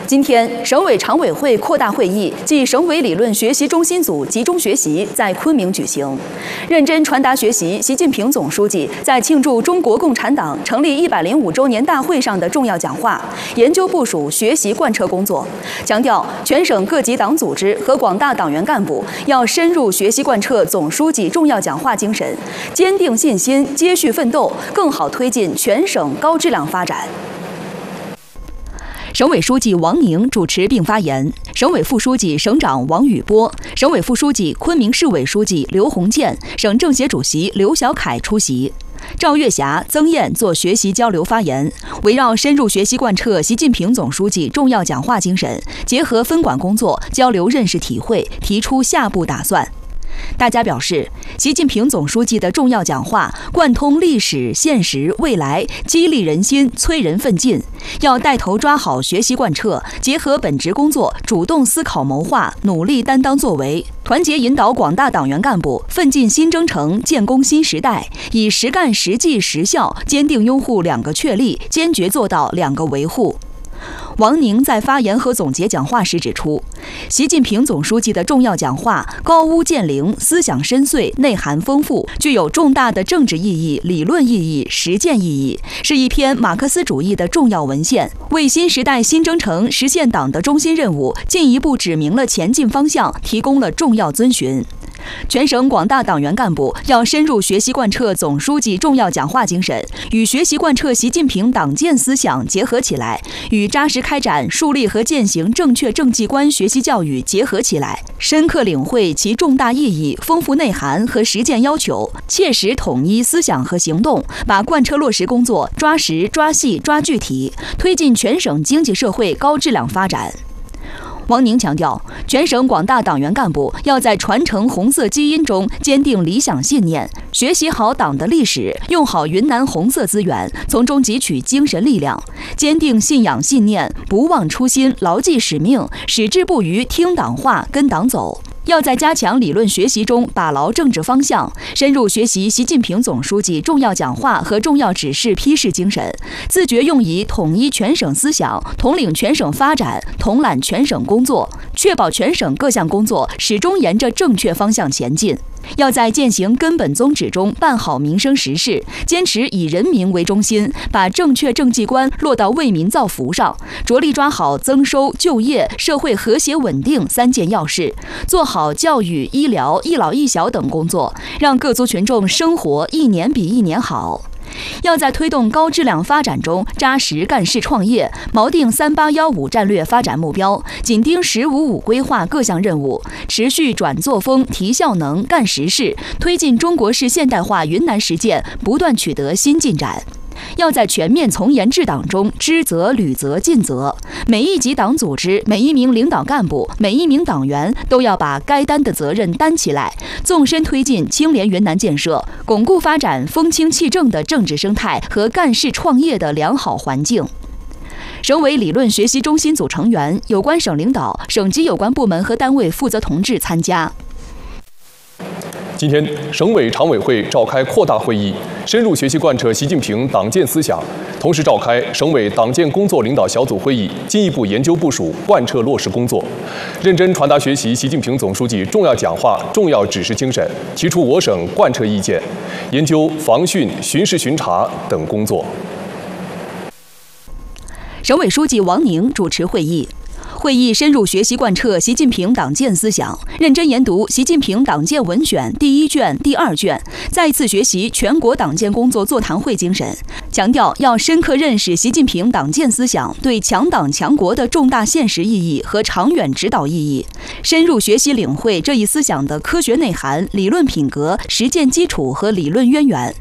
今天，省委常委会扩大会议暨省委理论学习中心组集中学习在昆明举行，认真传达学习习近平总书记在庆祝中国共产党成立105周年大会上的重要讲话，研究部署学习贯彻工作，强调全省各级党组织和广大党员干部要深入学习贯彻总书记重要讲话精神，坚定信心，接续奋斗，更好推进全省高质量发展。省委书记王宁主持并发言，省委副书记、省长王宇波，省委副书记、昆明市委书记刘鸿建，省政协主席刘小凯出席。赵月霞、曾燕做学习交流发言，围绕深入学习贯彻习近平总书记重要讲话精神，结合分管工作交流认识体会，提出下步打算。大家表示，习近平总书记的重要讲话贯通历史、现实、未来，激励人心，催人奋进。要带头抓好学习贯彻，结合本职工作，主动思考谋划，努力担当作为，团结引导广大党员干部奋进新征程，建功新时代，以实干实际实效，坚定拥护2个确立，坚决做到2个维护。王宁在发言和总结讲话时指出，习近平总书记的重要讲话高屋建瓴，思想深邃，内涵丰富，具有重大的政治意义、理论意义、实践意义，是一篇马克思主义的重要文献，为新时代新征程实现党的中心任务进一步指明了前进方向，提供了重要遵循。全省广大党员干部要深入学习贯彻总书记重要讲话精神，与学习贯彻习近平党建思想结合起来，与扎实开展树立和践行正确政绩观学习教育结合起来，深刻领会其重大意义、丰富内涵和实践要求，切实统一思想和行动，把贯彻落实工作抓实、抓细、抓具体，推进全省经济社会高质量发展。王宁强调，全省广大党员干部要在传承红色基因中坚定理想信念，学习好党的历史，用好云南红色资源，从中汲取精神力量，坚定信仰信念，不忘初心，牢记使命，矢志不渝，听党话，跟党走。要在加强理论学习中把牢政治方向，深入学习习近平总书记重要讲话和重要指示批示精神，自觉用以统一全省思想，统领全省发展，统揽全省工作，确保全省各项工作始终沿着正确方向前进。要在践行根本宗旨中办好民生实事，坚持以人民为中心，把正确政绩观落到为民造福上，着力抓好增收、就业、社会和谐稳定3件要事，做好教育、医疗、一老一小等工作，让各族群众生活一年比一年好。要在推动高质量发展中扎实干事创业，锚定3815战略发展目标，紧盯“1055”规划各项任务，持续转作风、提效能、干实事，推进中国式现代化云南实践不断取得新进展。要在全面从严治党中知责、履责、尽责，每一级党组织、每一名领导干部、每一名党员都要把该担的责任担起来，纵深推进清廉云南建设，巩固发展风清气正的政治生态和干事创业的良好环境。省委理论学习中心组成员、有关省领导、省级有关部门和单位负责同志参加。 今天，省委常委会召开扩大会议，深入学习贯彻习近平党建思想，同时召开省委党建工作领导小组会议，进一步研究部署贯彻落实工作，认真传达学习习近平总书记重要讲话、重要指示精神，提出我省贯彻意见，研究防汛、巡视巡查等工作。 省委书记王宁主持会议。会议深入学习贯彻习近平党建思想，认真研读《习近平党建文选》第1卷、第2卷，再次学习全国党建工作座谈会精神，强调要深刻认识习近平党建思想对强党强国的重大现实意义和长远指导意义，深入学习领会这一思想的科学内涵、理论品格、实践基础和理论渊源。